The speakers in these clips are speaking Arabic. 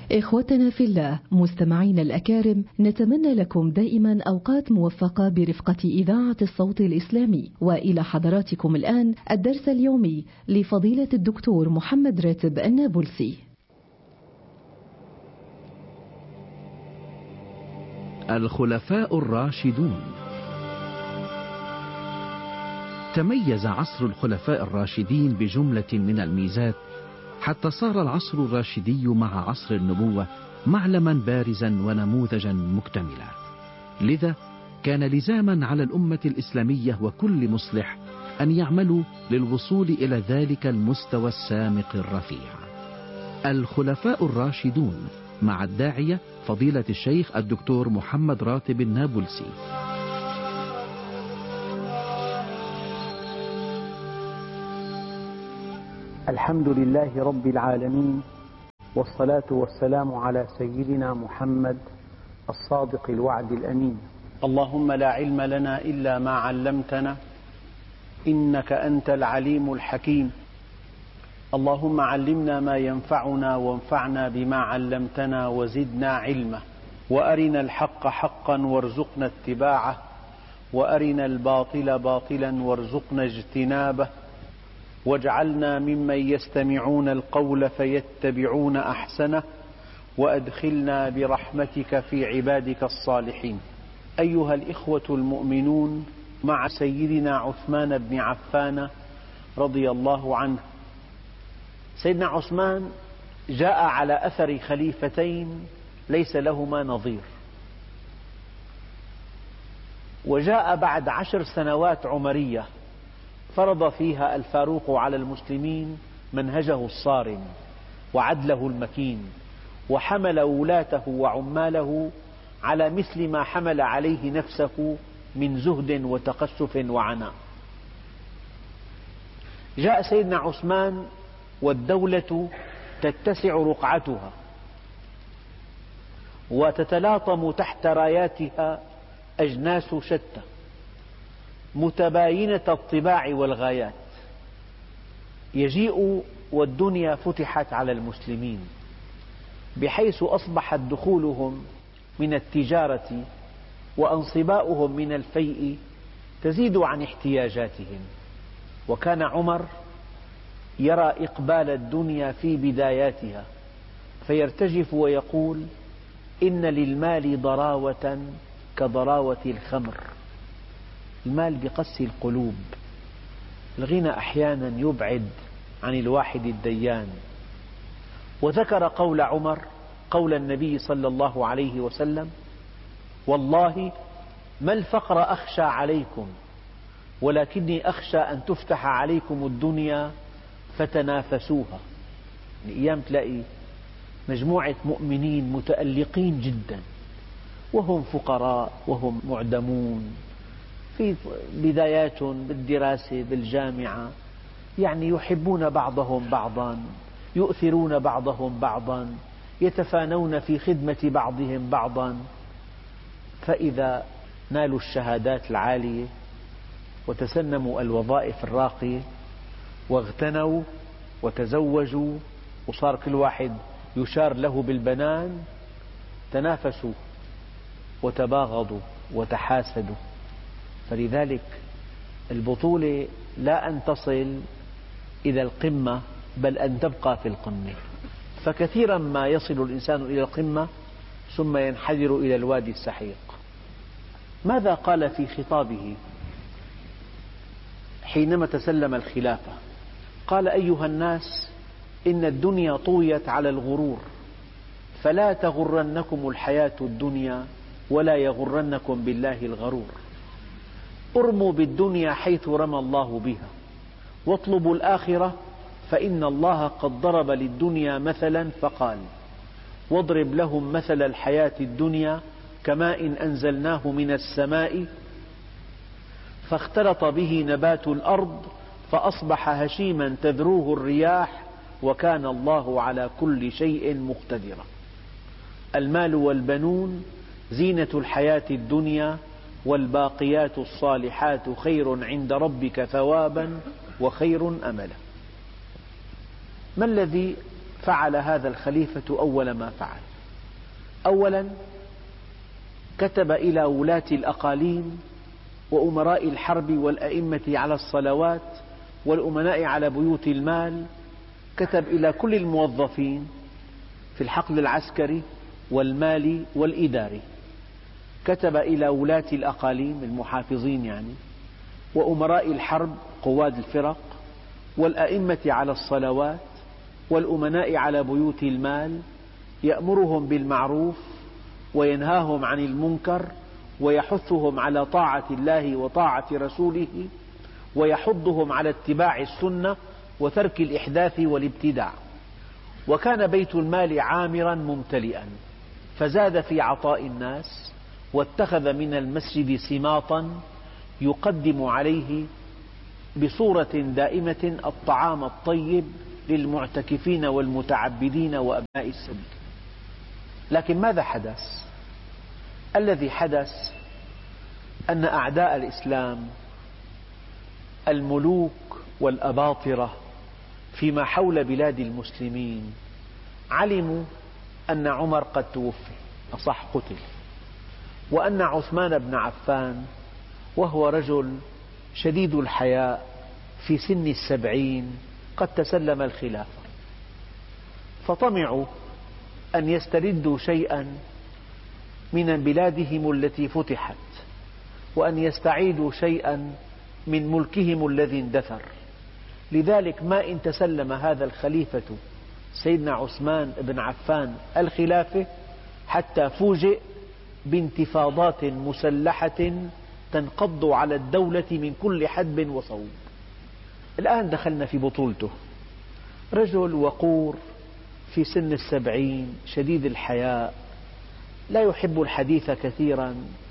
إخوتنا في الله، مستمعين الأكارم، نتمنى لكم دائما أوقات موفقة برفقة إذاعة الصوت الإسلامي. وإلى حضراتكم الآن الدرس اليومي لفضيلة الدكتور محمد راتب النابلسي. الخلفاء الراشدون. تميز عصر الخلفاء الراشدين بجملة من الميزات، حتى صار العصر الراشدي مع عصر النبوة معلما بارزا ونموذجا مكتملا. لذا كان لزاما على الأمة الإسلامية وكل مصلح أن يعملوا للوصول إلى ذلك المستوى السامق الرفيع. الخلفاء الراشدون مع الداعية فضيلة الشيخ الدكتور محمد راتب النابلسي. الحمد لله رب العالمين، والصلاة والسلام على سيدنا محمد الصادق الوعد الأمين. اللهم لا علم لنا إلا ما علمتنا، إنك أنت العليم الحكيم. اللهم علمنا ما ينفعنا وانفعنا بما علمتنا وزدنا علما، وأرنا الحق حقا وارزقنا اتباعه، وأرنا الباطل باطلا وارزقنا اجتنابه، واجعلنا ممن يستمعون القول فيتبعون أحسنه، وأدخلنا برحمتك في عبادك الصالحين. أيها الإخوة المؤمنون، مع سيدنا عثمان بن عفان رضي الله عنه. سيدنا عثمان جاء على أثر خليفتين ليس لهما نظير، وجاء بعد 10 سنوات عمرية فرض فيها الفاروق على المسلمين منهجه الصارم وعدله المكين، وحمل ولاته وعماله على مثل ما حمل عليه نفسه من زهد وتقشف وعناء. جاء سيدنا عثمان والدولة تتسع رقعتها وتتلاطم تحت راياتها أجناس شتى متباينة الطباع والغايات. يجيء والدنيا فتحت على المسلمين، بحيث أصبحت دخولهم من التجارة وانصباؤهم من الفيء تزيد عن احتياجاتهم. وكان عمر يرى إقبال الدنيا في بداياتها فيرتجف ويقول: إن للمال ضراوة كضراوة الخمر. المال بقسي القلوب، الغنى أحيانا يبعد عن الواحد الديان. وذكر قول عمر قول النبي صلى الله عليه وسلم: والله ما الفقر أخشى عليكم، ولكني أخشى أن تفتح عليكم الدنيا فتنافسوها. الأيام تلاقي مجموعة مؤمنين متألقين جدا وهم فقراء وهم معدمون في بداياتهم بالدراسة بالجامعة، يعني يحبون بعضهم بعضا، يؤثرون بعضهم بعضا، يتفانون في خدمة بعضهم بعضا. فإذا نالوا الشهادات العالية وتسنموا الوظائف الراقية واغتنوا وتزوجوا وصار كل واحد يشار له بالبنان، تنافسوا وتباغضوا وتحاسدوا. فلذلك البطولة لا أن تصل إلى القمة، بل أن تبقى في القمة. فكثيرا ما يصل الإنسان إلى القمة ثم ينحدر إلى الوادي السحيق. ماذا قال في خطابه حينما تسلم الخلافة؟ قال: أيها الناس، إن الدنيا طويت على الغرور، فلا تغرنكم الحياة الدنيا ولا يغرنكم بالله الغرور. ارموا بالدنيا حيث رمى الله بها، واطلبوا الآخرة، فإن الله قد ضرب للدنيا مثلا فقال: واضرب لهم مثل الحياة الدنيا كماء أنزلناه من السماء فاختلط به نبات الأرض فأصبح هشيما تذروه الرياح وكان الله على كل شيء مقتدرا. المال والبنون زينة الحياة الدنيا، والباقيات الصالحات خير عند ربك ثوابا وخير أملا. ما الذي فعل هذا الخليفة أول ما فعل؟ أولا كتب إلى ولاة الأقاليم وأمراء الحرب والأئمة على الصلوات والأمناء على بيوت المال، كتب إلى كل الموظفين في الحقل العسكري والمالي والإداري، كتب إلى ولاة الأقاليم المحافظين وأمراء الحرب قواد الفرق والأئمة على الصلوات والأمناء على بيوت المال، يأمرهم بالمعروف وينهاهم عن المنكر ويحثهم على طاعة الله وطاعة رسوله ويحضهم على اتباع السنة وترك الإحداث والابتداع. وكان بيت المال عامرا ممتلئا، فزاد في عطاء الناس، واتخذ من المسجد سماطا يقدم عليه بصورة دائمة الطعام الطيب للمعتكفين والمتعبدين وأبناء السبيل. لكن ماذا حدث؟ الذي حدث أن أعداء الإسلام الملوك والأباطرة فيما حول بلاد المسلمين علموا أن عمر قد توفي، أصح قتل، وأن عثمان بن عفان وهو رجل شديد الحياء في سن 70 قد تسلم الخلافة، فطمعوا أن يستردوا شيئا من بلادهم التي فتحت، وأن يستعيدوا شيئا من ملكهم الذي اندثر. لذلك ما إن تسلم هذا الخليفة سيدنا عثمان بن عفان الخلافة حتى فوجئ بانتفاضات مسلحة تنقض على الدولة من كل حدب وصوب. الآن دخلنا في بطولته، رجل وقور في سن 70 شديد الحياء، لا يحب الحديث كثيرا،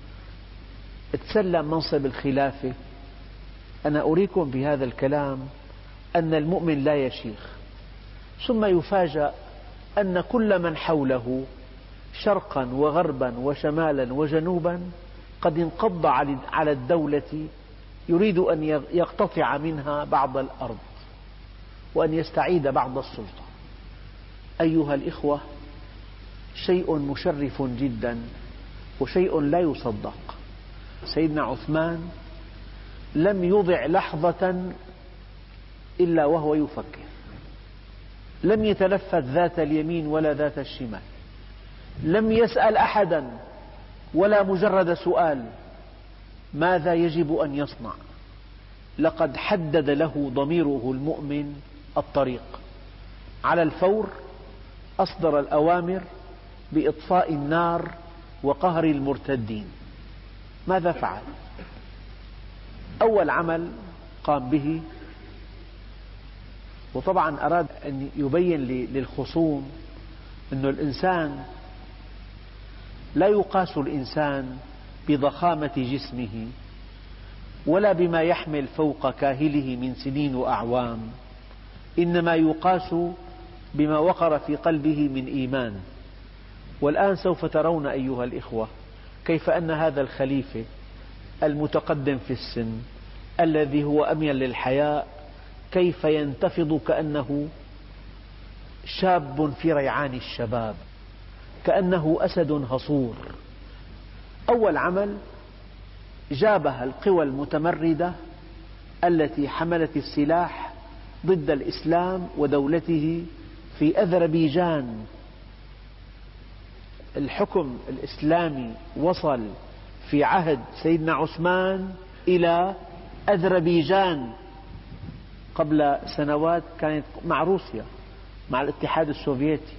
تسلم منصب الخلافة. أنا أريكم بهذا الكلام أن المؤمن لا يشيخ. ثم يفاجأ أن كل من حوله شرقا وغربا وشمالا وجنوبا قد انقض على الدولة، يريد أن يقتطع منها بعض الأرض وأن يستعيد بعض السلطة. أيها الإخوة، شيء مشرف جدا وشيء لا يصدق. سيدنا عثمان لم يضع لحظة إلا وهو يفكر، لم يتلفت ذات اليمين ولا ذات الشمال، لم يسأل أحدا ولا مجرد سؤال ماذا يجب أن يصنع. لقد حدد له ضميره المؤمن الطريق. على الفور أصدر الأوامر بإطفاء النار وقهر المرتدين. ماذا فعل؟ أول عمل قام به، وطبعا أراد أن يبين للخصوم أن الإنسان لا يقاس الإنسان بضخامة جسمه ولا بما يحمل فوق كاهله من سنين وأعوام، إنما يقاس بما وقر في قلبه من إيمان. والآن سوف ترون أيها الإخوة كيف أن هذا الخليفة المتقدم في السن الذي هو أميل للحياء كيف ينتفض كأنه شاب في ريعان الشباب، كأنه أسد هصور. أول عمل جابه القوى المتمردة التي حملت السلاح ضد الإسلام ودولته في أذربيجان. الحكم الإسلامي وصل في عهد سيدنا عثمان إلى أذربيجان، قبل سنوات كانت مع روسيا، مع الاتحاد السوفيتي،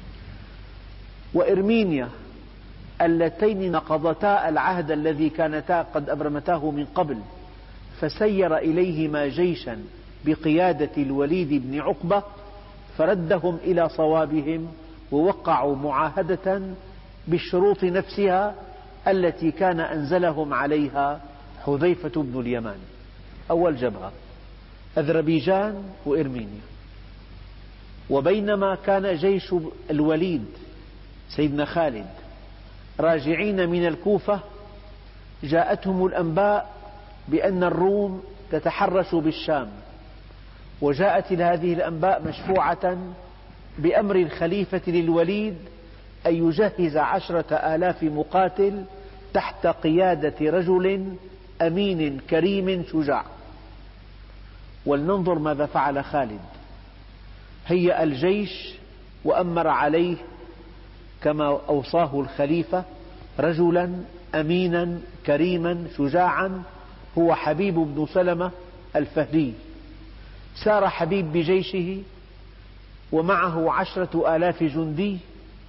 وإرمينيا، اللتين نقضتا العهد الذي كانتا قد أبرمتاه من قبل، فسير إليهما جيشا بقيادة الوليد بن عقبة فردهم إلى صوابهم، ووقعوا معاهدة بالشروط نفسها التي كان أنزلهم عليها حذيفة بن اليمان. أول جبهة أذربيجان وإرمينيا. وبينما كان جيش الوليد سيدنا خالد راجعين من الكوفة، جاءتهم الأنباء بأن الروم تتحرش بالشام، وجاءت هذه الأنباء مشفوعة بأمر الخليفة للوليد أن يجهز 10,000 مقاتل تحت قيادة رجل أمين كريم شجاع. ولننظر ماذا فعل خالد. هيأ الجيش وأمر عليه كما أوصاه الخليفة رجلا أمينا كريما شجاعا، هو حبيب بن سلمة الفهري. سار حبيب بجيشه ومعه 10,000 جندي،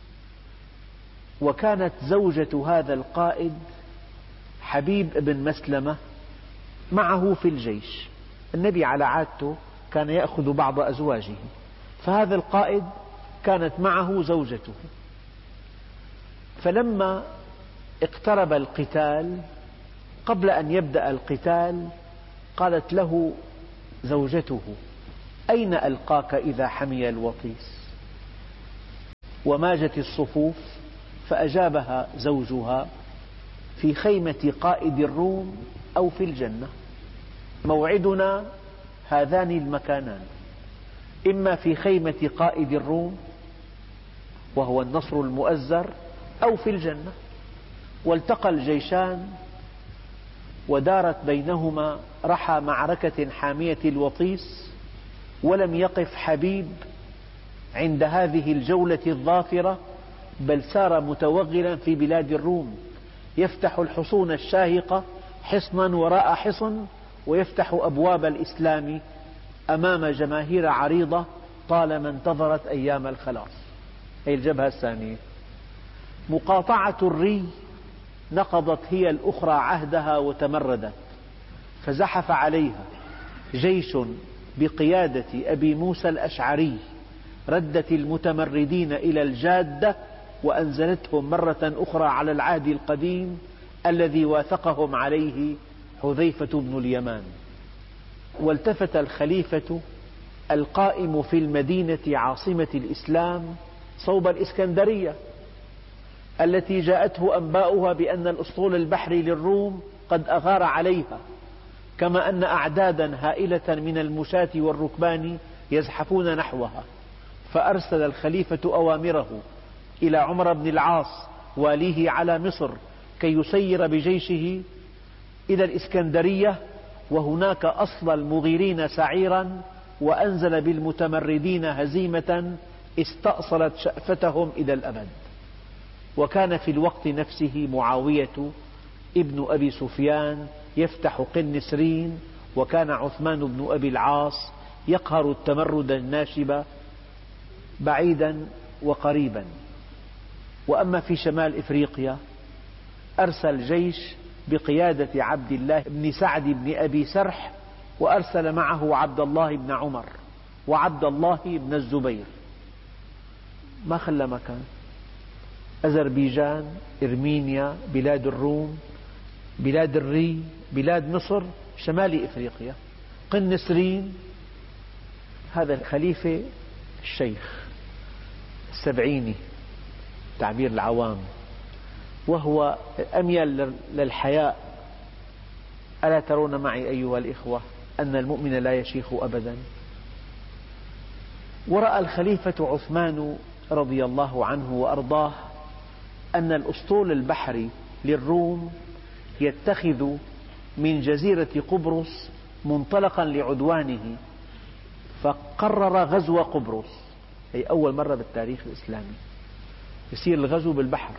وكانت زوجة هذا القائد حبيب بن مسلمة معه في الجيش. النبي على عادته كان يأخذ بعض أزواجه، فهذا القائد كانت معه زوجته. فلما اقترب القتال، قبل أن يبدأ القتال قالت له زوجته: أين ألقاك إذا حمي الوطيس؟ وماجت الصفوف، فأجابها زوجها: في خيمة قائد الروم أو في الجنة، موعدنا هذان المكانان، إما في خيمة قائد الروم وهو النصر المؤزر، أو في الجنة. والتقى الجيشان ودارت بينهما رحى معركة حامية الوطيس، ولم يقف حبيب عند هذه الجولة الظافرة، بل سار متوغلا في بلاد الروم، يفتح الحصون الشاهقة حصنا وراء حصن، ويفتح أبواب الإسلام أمام جماهير عريضة طالما انتظرت أيام الخلاص. هي الجبهة الثانية. مقاطعة الري نقضت هي الأخرى عهدها وتمردت، فزحف عليها جيش بقيادة أبي موسى الأشعري، ردت المتمردين إلى الجادة وأنزلتهم مرة أخرى على العهد القديم الذي واثقهم عليه حذيفة بن اليمان. والتفت الخليفة القائم في المدينة عاصمة الإسلام صوب الإسكندرية التي جاءته أنباؤها بأن الأسطول البحري للروم قد أغار عليها، كما أن أعدادا هائلة من المشاة والركبان يزحفون نحوها. فأرسل الخليفة أوامره إلى عمر بن العاص واليه على مصر كي يسير بجيشه إلى الإسكندرية، وهناك أصل المغيرين سعيرا، وأنزل بالمتمردين هزيمة استأصلت شأفتهم إلى الأبد. وكان في الوقت نفسه معاوية ابن أبي سفيان يفتح قنسرين، وكان عثمان بن أبي العاص يقهر التمرد الناشب بعيدا وقريبا. وأما في شمال إفريقيا أرسل جيش بقيادة عبد الله بن سعد بن أبي سرح، وأرسل معه عبد الله بن عمر وعبد الله بن الزبير. ما خلى مكان: أذربيجان، إرمينيا، بلاد الروم، بلاد الري، بلاد مصر، شمال إفريقيا، قنسرين. هذا الخليفة الشيخ السبعيني تعبير العوام، وهو أميل للحياء. ألا ترون معي أيها الإخوة أن المؤمن لا يشيخ أبدا؟ ورأى الخليفة عثمان رضي الله عنه وأرضاه أن الأسطول البحري للروم يتخذ من جزيرة قبرص منطلقا لعدوانه، فقرر غزو قبرص. هي أول مرة بالتاريخ الإسلامي يصير الغزو بالبحر.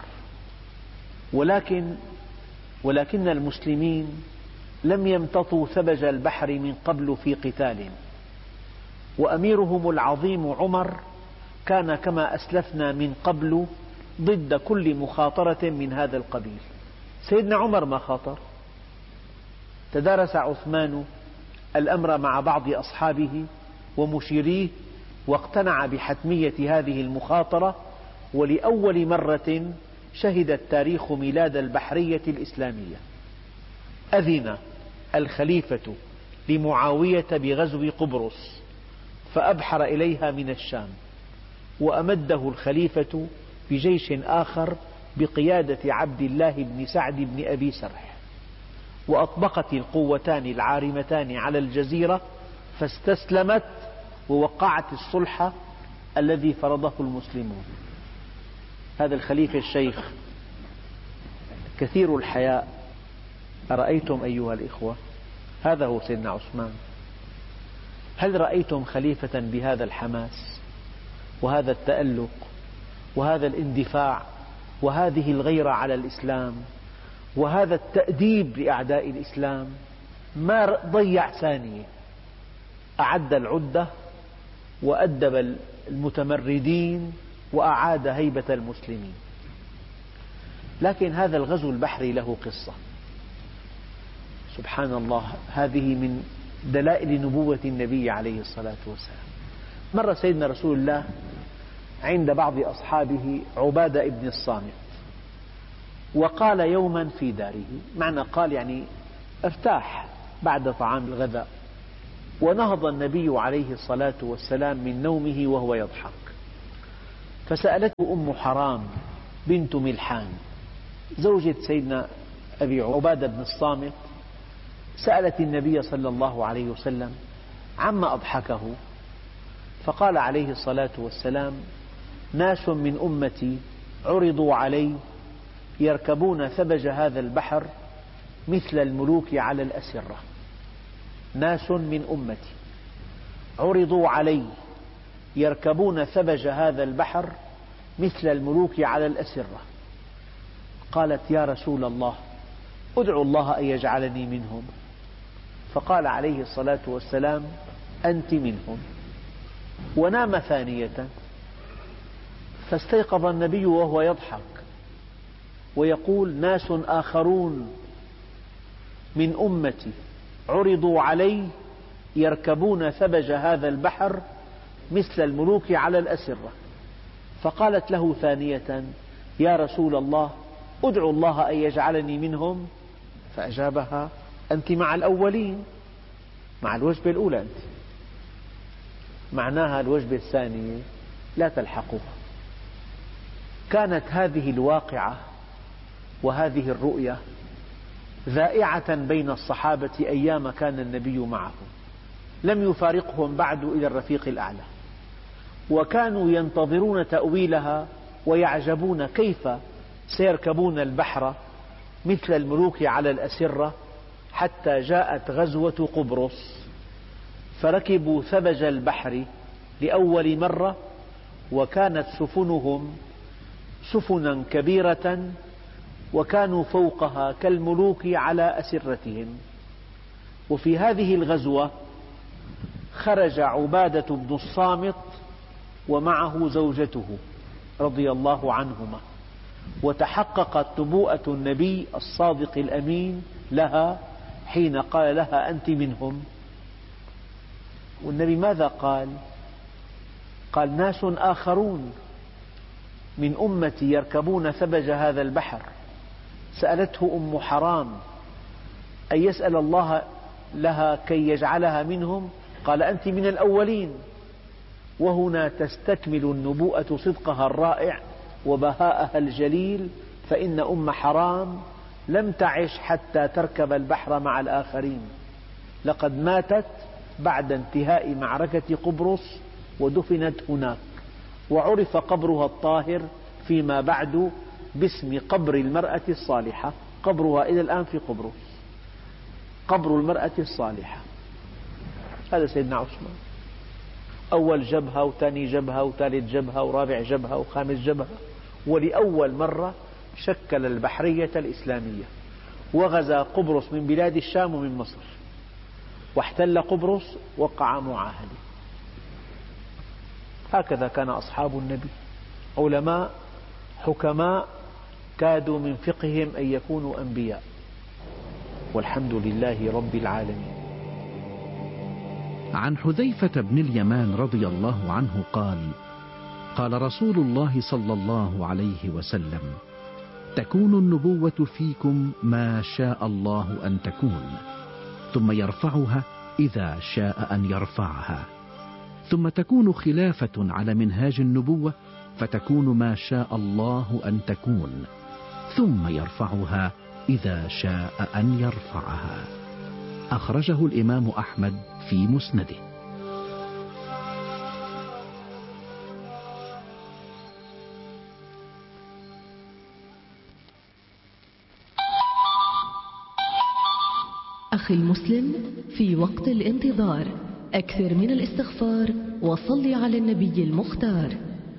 ولكن المسلمين لم يمتطوا ثبج البحر من قبل في قتال، وأميرهم العظيم عمر كان كما أسلفنا من قبل ضد كل مخاطرة من هذا القبيل. سيدنا عمر ما خاطر. تدارس عثمان الأمر مع بعض أصحابه ومشيريه، واقتنع بحتمية هذه المخاطرة. ولأول مرة شهد التاريخ ميلاد البحرية الإسلامية. أذن الخليفة لمعاوية بغزو قبرص، فأبحر إليها من الشام، وأمده الخليفة بجيش آخر بقيادة عبد الله بن سعد بن أبي سرح، وأطبقت القوتان العارمتان على الجزيرة، فاستسلمت ووقعت الصلح الذي فرضه المسلمون. هذا الخليفة الشيخ كثير الحياء. أرأيتم أيها الإخوة، هذا هو سيدنا عثمان. هل رأيتم خليفة بهذا الحماس وهذا التألق وهذا الاندفاع وهذه الغيرة على الإسلام وهذا التأديب لأعداء الإسلام؟ ما ضيع ثانية، أعد العدة وأدب المتمردين وأعاد هيبة المسلمين. لكن هذا الغزو البحري له قصة، سبحان الله، هذه من دلائل نبوة النبي عليه الصلاة والسلام. مر سيدنا رسول الله عند بعض أصحابه عبادة ابن الصامت، وقال يوما في داره، معنى قال يعني ارتاح بعد طعام الغذاء، ونهض النبي عليه الصلاة والسلام من نومه وهو يضحك، فسألته أم حرام بنت ملحان زوجة سيدنا أبي عبادة بن الصامت، سألت النبي صلى الله عليه وسلم عما أضحكه، فقال عليه الصلاة والسلام: ناس من أمتي عرضوا علي يركبون ثبج هذا البحر مثل الملوك على الأسرة. ناس من أمتي عرضوا علي يركبون ثبج هذا البحر مثل الملوك على الأسرة. قالت: يا رسول الله، أدعو الله أن يجعلني منهم. فقال عليه الصلاة والسلام: أنت منهم. ونام ثانية، فاستيقظ النبي وهو يضحك ويقول: ناس آخرون من أمتي عرضوا علي يركبون ثبج هذا البحر مثل الملوك على الأسرة. فقالت له ثانية: يا رسول الله، أدعو الله أن يجعلني منهم. فأجابها: أنت مع الأولين، مع الوجبة الأولى أنت، معناها الوجبة الثانية لا تلحقها. كانت هذه الواقعة وهذه الرؤية ذائعة بين الصحابة أيام كان النبي معهم، لم يفارقهم بعد إلى الرفيق الأعلى، وكانوا ينتظرون تأويلها ويعجبون كيف سيركبون البحر مثل الملوك على الأسرة، حتى جاءت غزوة قبرص فركبوا ثبج البحر لأول مرة، وكانت سفنهم سفنا كبيرة وكانوا فوقها كالملوك على أسرتهم. وفي هذه الغزوة خرج عبادة بن الصامت ومعه زوجته رضي الله عنهما، وتحققت نبوءة النبي الصادق الأمين لها حين قال لها: أنت منهم. والنبي ماذا قال؟ قال: ناس آخرون من أمتي يركبون ثبج هذا البحر. سألته أم حرام أن يسأل الله لها كي يجعلها منهم، قال: أنت من الأولين. وهنا تستكمل النبوءة صدقها الرائع وبهاءها الجليل، فإن أم حرام لم تعش حتى تركب البحر مع الآخرين، لقد ماتت بعد انتهاء معركة قبرص ودفنت هناك، وعرف قبرها الطاهر فيما بعد باسم قبر المرأة الصالحة. قبرها إلى الآن في قبرص، قبر المرأة الصالحة. هذا سيدنا عثمان، أول جبهة وثاني جبهة وثالث جبهة ورابع جبهة وخامس جبهة، ولأول مرة شكل البحرية الإسلامية، وغزا قبرص من بلاد الشام ومن مصر، واحتل قبرص، وقع معاهدة. هكذا كان أصحاب النبي، علماء حكماء كادوا من فقههم أن يكونوا أنبياء، والحمد لله رب العالمين. عن حذيفة بن اليمان رضي الله عنه قال: قال رسول الله صلى الله عليه وسلم: تكون النبوة فيكم ما شاء الله أن تكون، ثم يرفعها إذا شاء أن يرفعها، ثم تكون خلافة على منهاج النبوة فتكون ما شاء الله أن تكون، ثم يرفعها إذا شاء أن يرفعها. أخرجه الإمام أحمد في مسنده. أخي المسلم، في وقت الانتظار أكثر من الاستغفار وصل على النبي المختار.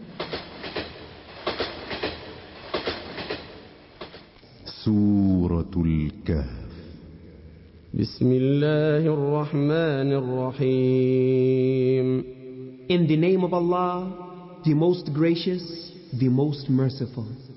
سورة الكهف. بسم الله الرحمن الرحيم. In the name of Allah, the most gracious, the most merciful.